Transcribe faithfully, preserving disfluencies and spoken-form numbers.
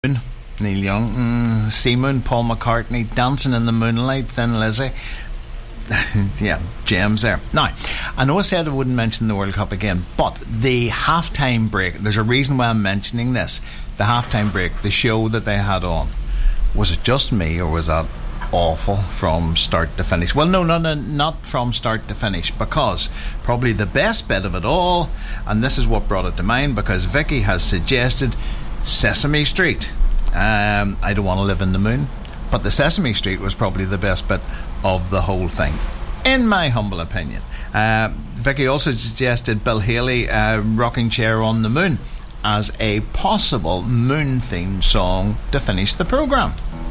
Neil Young, mm, Sea Moon, Paul McCartney, Dancing in the Moonlight, Thin Lizzy. Yeah, gems there. Now, I know I said I wouldn't mention the World Cup again, but the halftime break, there's a reason why I'm mentioning this. The halftime break, the show that they had on, was it just me or was that awful from start to finish? Well, no, no, no, not from start to finish, because probably the best bit of it all, and this is what brought it to mind, because Vicky has suggested Sesame Street. um, I don't want to live in the moon, but the Sesame Street was probably the best bit of the whole thing, in my humble opinion. uh, Vicky also suggested Bill Haley, uh, Rocking Chair on the Moon, as a possible moon themed song to finish the programme.